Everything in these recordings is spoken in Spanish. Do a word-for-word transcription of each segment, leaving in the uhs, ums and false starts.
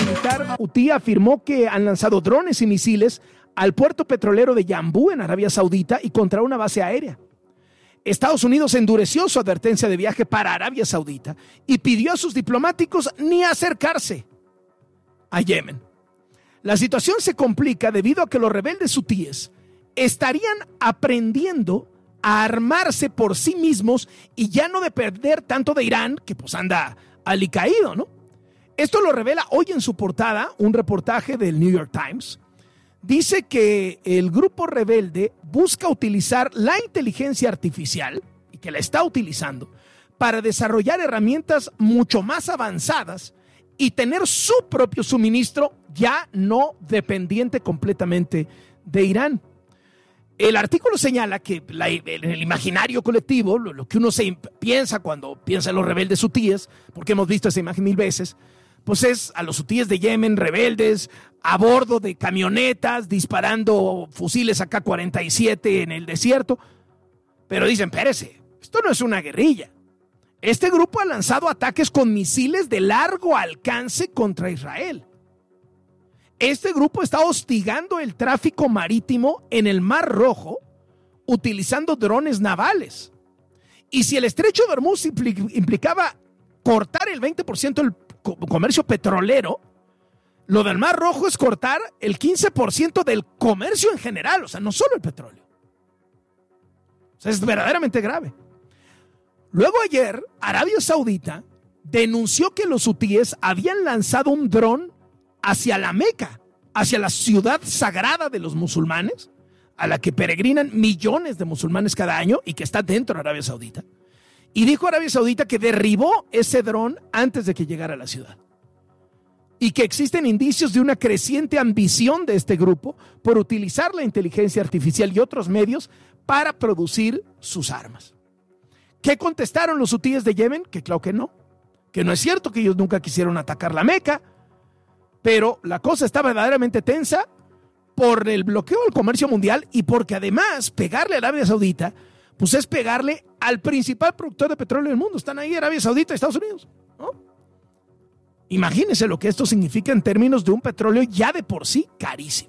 militar hutí afirmó que han lanzado drones y misiles al puerto petrolero de Yambú en Arabia Saudita y contra una base aérea. Estados Unidos endureció su advertencia de viaje para Arabia Saudita y pidió a sus diplomáticos ni acercarse a Yemen. La situación se complica debido a que los rebeldes hutíes estarían aprendiendo a armarse por sí mismos y ya no depender tanto de Irán, que pues anda alicaído, ¿no? Esto lo revela hoy en su portada un reportaje del New York Times. Dice que el grupo rebelde busca utilizar la inteligencia artificial, y que la está utilizando, para desarrollar herramientas mucho más avanzadas y tener su propio suministro ya no dependiente completamente de Irán. El artículo señala que la, en el imaginario colectivo, lo, lo que uno se piensa cuando piensa en los rebeldes hutíes, porque hemos visto esa imagen mil veces, pues es a los hutíes de Yemen, rebeldes, a bordo de camionetas, disparando fusiles A K cuarenta y siete en el desierto. Pero dicen, espérese, esto no es una guerrilla. Este grupo ha lanzado ataques con misiles de largo alcance contra Israel. Este grupo está hostigando el tráfico marítimo en el Mar Rojo utilizando drones navales. Y si el estrecho de Hormuz implicaba cortar el veinte por ciento del comercio petrolero, lo del Mar Rojo es cortar el quince por ciento del comercio en general, o sea, no solo el petróleo. O sea, es verdaderamente grave. Luego ayer, Arabia Saudita denunció que los hutíes habían lanzado un dron hacia la Meca, hacia la ciudad sagrada de los musulmanes, a la que peregrinan millones de musulmanes cada año y que está dentro de Arabia Saudita. Y dijo Arabia Saudita que derribó ese dron antes de que llegara a la ciudad. Y que existen indicios de una creciente ambición de este grupo por utilizar la inteligencia artificial y otros medios para producir sus armas. ¿Qué contestaron los hutíes de Yemen? Que claro que no. Que no es cierto, que ellos nunca quisieron atacar la Meca. Pero la cosa está verdaderamente tensa por el bloqueo del comercio mundial y porque además pegarle a Arabia Saudita pues es pegarle al principal productor de petróleo del mundo. Están ahí Arabia Saudita y Estados Unidos, ¿no? Imagínense lo que esto significa en términos de un petróleo ya de por sí carísimo.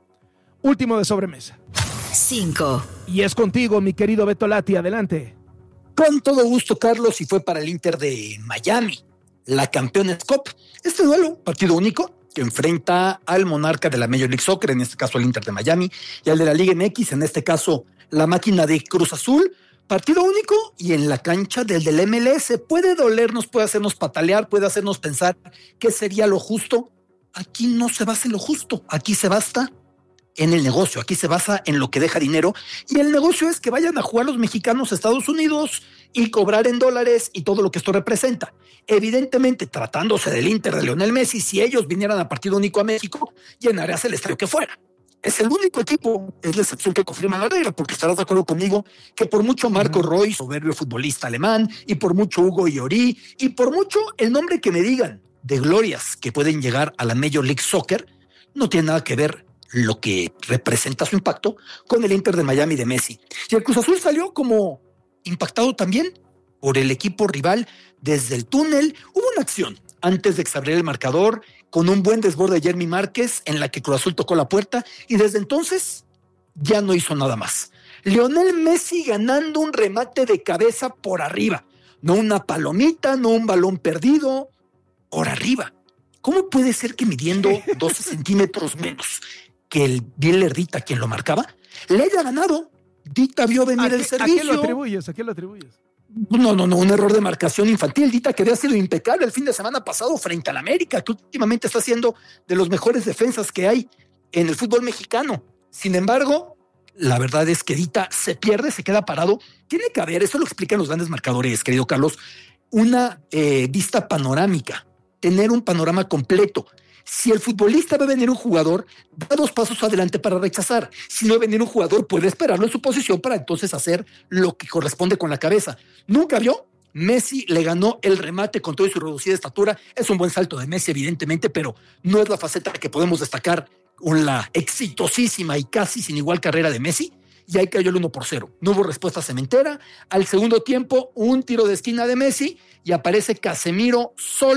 Último de sobremesa. cinco. Y es contigo, mi querido Beto Lati, adelante. Con todo gusto, Carlos, y fue para el Inter de Miami, la Campeones Cup. Este duelo, partido único, que enfrenta al monarca de la Major League Soccer, en este caso el Inter de Miami, y al de la Liga M X, en este caso la máquina de Cruz Azul. Partido único y en la cancha del del M L S. Puede dolernos, puede hacernos patalear, puede hacernos pensar qué sería lo justo. Aquí no se basa en lo justo, aquí se basa en el negocio, aquí se basa en lo que deja dinero, y el negocio es que vayan a jugar los mexicanos a Estados Unidos y cobrar en dólares y todo lo que esto representa. Evidentemente, tratándose del Inter de Lionel Messi, si ellos vinieran a partido único a México, llenarías el estadio que fuera. Es el único equipo, es la excepción que confirma la regla, porque estarás de acuerdo conmigo que por mucho Marco Reus, soberbio futbolista alemán, y por mucho Hugo Lloris, y por mucho el nombre que me digan de glorias que pueden llegar a la Major League Soccer, no tiene nada que ver lo que representa su impacto con el Inter de Miami de Messi. Y el Cruz Azul salió como impactado también por el equipo rival desde el túnel. Hubo una acción antes de que se abriera el marcador con un buen desborde de Jeremy Márquez en la que Cruz Azul tocó la puerta y desde entonces ya no hizo nada más. Lionel Messi ganando un remate de cabeza por arriba, no una palomita, no un balón perdido, por arriba. ¿Cómo puede ser que midiendo doce centímetros menos que el Bieler Dita, quien lo marcaba, le haya ganado? Dita vio venir el servicio. ¿A qué lo atribuyes? ¿A qué lo atribuyes? No, no, no, un error de marcación infantil. Dita, que había sido impecable el fin de semana pasado frente al América, que últimamente está siendo de los mejores defensas que hay en el fútbol mexicano. Sin embargo, la verdad es que Dita se pierde, se queda parado. Tiene que haber, eso lo explican los grandes marcadores, querido Carlos, una eh, vista panorámica, tener un panorama completo. Si el futbolista ve venir un jugador, da dos pasos adelante para rechazar. Si no ve venir un jugador, puede esperarlo en su posición para entonces hacer lo que corresponde con la cabeza. Nunca vio. Messi le ganó el remate con toda su reducida estatura. Es un buen salto de Messi, evidentemente, pero no es la faceta que podemos destacar con la exitosísima y casi sin igual carrera de Messi. Y ahí cayó el uno por cero. No hubo respuesta cementera. Al segundo tiempo, un tiro de esquina de Messi y aparece Casemiro solo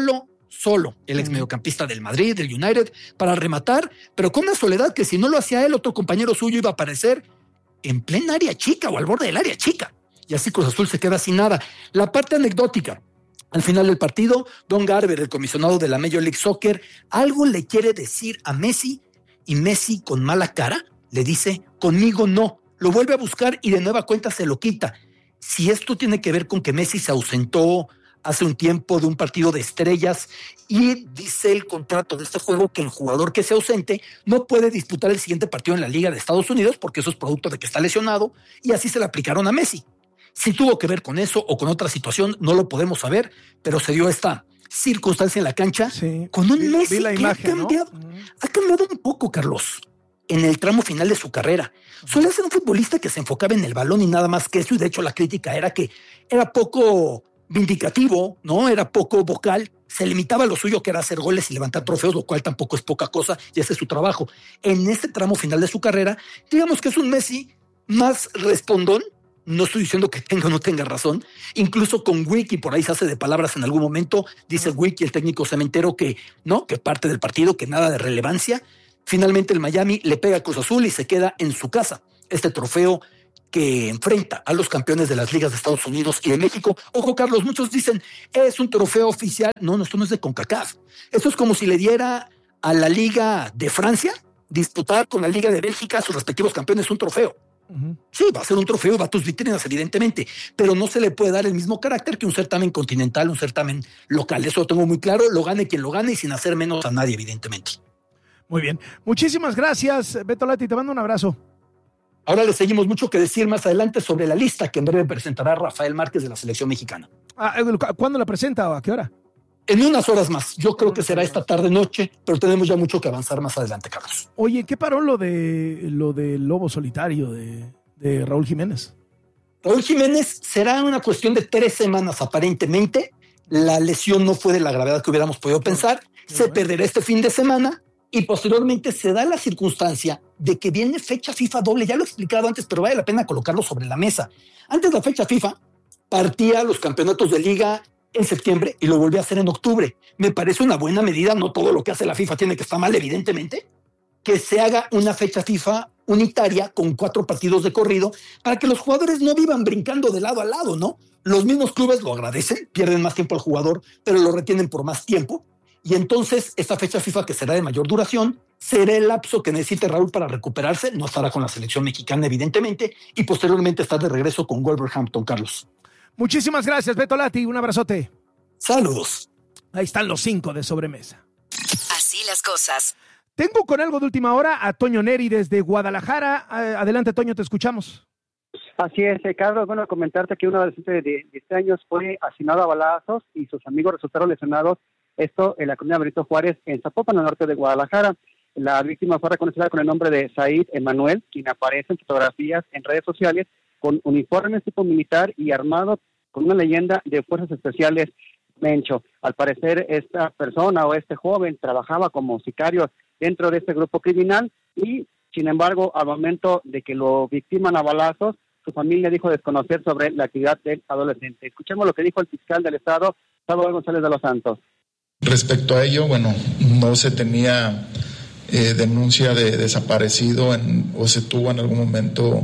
solo, el ex mediocampista del Madrid, del United, para rematar, pero con una soledad que si no lo hacía él, otro compañero suyo iba a aparecer en plena área chica o al borde del área chica. Y así Cruz Azul se queda sin nada. La parte anecdótica, al final del partido, Don Garber, el comisionado de la Major League Soccer, algo le quiere decir a Messi, y Messi con mala cara le dice, conmigo no. Lo vuelve a buscar y de nueva cuenta se lo quita. Si esto tiene que ver con que Messi se ausentó hace un tiempo de un partido de estrellas y dice el contrato de este juego que el jugador que se ausente no puede disputar el siguiente partido en la Liga de Estados Unidos porque eso es producto de que está lesionado, y así se le aplicaron a Messi. Si tuvo que ver con eso o con otra situación, no lo podemos saber, pero se dio esta circunstancia en la cancha, sí, con un vi, Messi vi la imagen, que ha cambiado, ¿no? ha cambiado un poco, Carlos, en el tramo final de su carrera. Solía ser un futbolista que se enfocaba en el balón y nada más que eso, y de hecho la crítica era que era poco vindicativo, ¿no? Era poco vocal, se limitaba a lo suyo, que era hacer goles y levantar trofeos, lo cual tampoco es poca cosa, y ese es su trabajo. En este tramo final de su carrera, digamos que es un Messi más respondón. No estoy diciendo que tenga o no tenga razón, incluso con Wiki por ahí se hace de palabras en algún momento, dice Wiki, el técnico cementero, que no, que parte del partido, que nada de relevancia. Finalmente el Miami le pega a Cruz Azul y se queda en su casa este trofeo que enfrenta a los campeones de las ligas de Estados Unidos y de México. Ojo, Carlos, muchos dicen, es un trofeo oficial. No, no, esto no es de CONCACAF. Esto es como si le diera a la Liga de Francia disputar con la Liga de Bélgica, sus respectivos campeones, un trofeo. Uh-huh. Sí, va a ser un trofeo y va a tus vitrinas, evidentemente, pero no se le puede dar el mismo carácter que un certamen continental, un certamen local. Eso lo tengo muy claro, lo gane quien lo gane y sin hacer menos a nadie, evidentemente. Muy bien, muchísimas gracias, Beto Lati, te mando un abrazo. Ahora le seguimos mucho que decir más adelante sobre la lista que en breve presentará Rafael Márquez de la selección mexicana. Ah, ¿cuándo la presenta o a qué hora? En unas horas más. Yo creo que será esta tarde noche, pero tenemos ya mucho que avanzar más adelante, Carlos. Oye, ¿qué paró lo de lo del lobo solitario de, de Raúl Jiménez? Raúl Jiménez será una cuestión de tres semanas aparentemente. La lesión no fue de la gravedad que hubiéramos podido pensar. Se perderá este fin de semana y posteriormente se da la circunstancia de que viene fecha FIFA doble. Ya lo he explicado antes, pero vale la pena colocarlo sobre la mesa. Antes la fecha FIFA partía los campeonatos de liga en septiembre y lo volvió a hacer en octubre. Me parece una buena medida, no todo lo que hace la FIFA tiene que estar mal, evidentemente, que se haga una fecha FIFA unitaria con cuatro partidos de corrido para que los jugadores no vivan brincando de lado a lado, ¿no? Los mismos clubes lo agradecen, pierden más tiempo al jugador, pero lo retienen por más tiempo, y entonces esta fecha FIFA, que será de mayor duración, será el lapso que necesite Raúl para recuperarse. No estará con la selección mexicana, evidentemente, y posteriormente estar de regreso con Wolverhampton, Carlos. Muchísimas gracias, Beto Lati. Un abrazote. Saludos. Ahí están los cinco de sobremesa. Así las cosas. Tengo con algo de última hora a Toño Neri desde Guadalajara. Adelante, Toño, te escuchamos. Así es, Carlos. Bueno, comentarte que un adolescente de diez años fue asesinado a balazos y sus amigos resultaron lesionados. Esto en la colonia Benito Juárez, en Zapopan, al norte de Guadalajara. La víctima fue reconocida con el nombre de Said Emanuel, quien aparece en fotografías en redes sociales con uniformes tipo militar y armado con una leyenda de Fuerzas Especiales Mencho. Al parecer, esta persona o este joven trabajaba como sicario dentro de este grupo criminal y, sin embargo, al momento de que lo victiman a balazos, su familia dijo desconocer sobre la actividad del adolescente. Escuchemos lo que dijo el fiscal del Estado, Salvador González de los Santos. Respecto a ello, bueno, no se tenía eh, denuncia de desaparecido en, o se tuvo en algún momento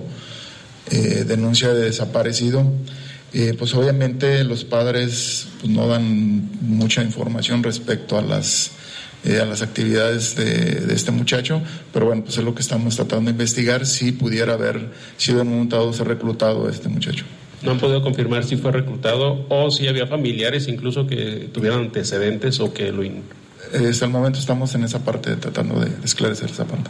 eh, denuncia de desaparecido. Eh, pues obviamente los padres pues, no dan mucha información respecto a las eh, a las actividades de, de este muchacho, pero bueno, pues es lo que estamos tratando de investigar, si pudiera haber sido en un momento dado ser reclutado este muchacho. No han podido confirmar si fue reclutado o si había familiares incluso que tuvieran antecedentes o que lo... In... Eh, hasta el momento estamos en esa parte tratando de esclarecer esa parte.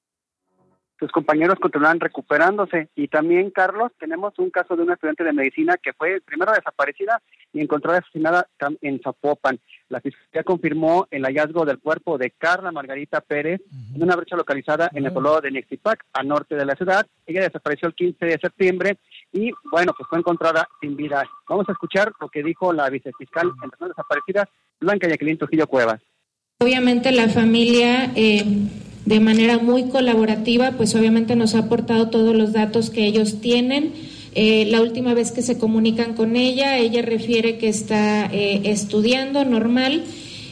Sus compañeros continúan recuperándose. Y también, Carlos, tenemos un caso de una estudiante de medicina que fue primero desaparecida y encontrada asesinada en Zapopan. La fiscalía confirmó el hallazgo del cuerpo de Carla Margarita Pérez uh-huh. en una brecha localizada uh-huh. en el poblado de Nixipac, al norte de la ciudad. Ella desapareció el quince de septiembre y, bueno, pues fue encontrada sin vida. Vamos a escuchar lo que dijo la vicefiscal en personas desaparecidas, Blanca Jacqueline Trujillo Cuevas. Obviamente la familia... Eh... de manera muy colaborativa, pues obviamente nos ha aportado todos los datos que ellos tienen. Eh, la última vez que se comunican con ella, ella refiere que está eh, estudiando normal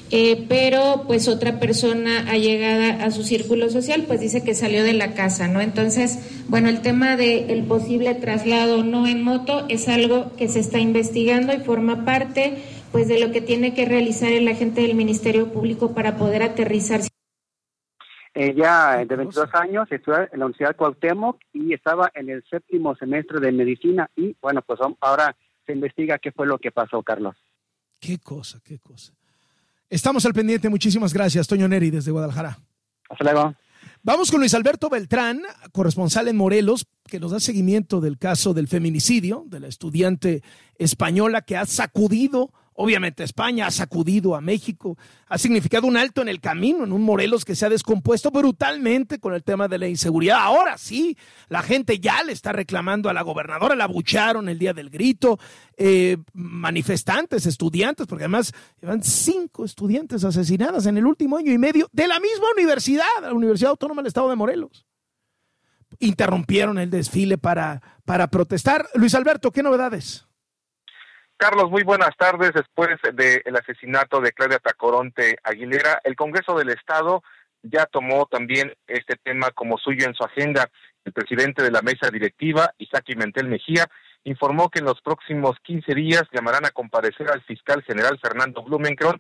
eh, pero pues otra persona allegada a su círculo social pues dice que salió de la casa, ¿no? Entonces, bueno, el tema del posible traslado no en moto es algo que se está investigando y forma parte pues de lo que tiene que realizar el agente del Ministerio Público para poder aterrizar. Ella, de veintidós años, estudió en la Universidad Cuauhtémoc y estaba en el séptimo semestre de medicina y, bueno, pues ahora se investiga qué fue lo que pasó, Carlos. Qué cosa, qué cosa. Estamos al pendiente. Muchísimas gracias, Toño Neri, desde Guadalajara. Hasta luego. Vamos con Luis Alberto Beltrán, corresponsal en Morelos, que nos da seguimiento del caso del feminicidio de la estudiante española que ha sacudido, obviamente, a España, ha sacudido a México, ha significado un alto en el camino, en un Morelos que se ha descompuesto brutalmente con el tema de la inseguridad. Ahora sí, la gente ya le está reclamando a la gobernadora, la abucharon el día del grito, eh, manifestantes, estudiantes, porque además llevan cinco estudiantes asesinadas en el último año y medio de la misma universidad, la Universidad Autónoma del Estado de Morelos. Interrumpieron el desfile para, para protestar. Luis Alberto, ¿qué novedades? Carlos, muy buenas tardes. Después del asesinato de Claudia Tacoronte Aguilera, el Congreso del Estado ya tomó también este tema como suyo en su agenda. El presidente de la mesa directiva, Isaac Pimentel Mejía, informó que en los próximos quince días llamarán a comparecer al fiscal general Fernando Blumenkron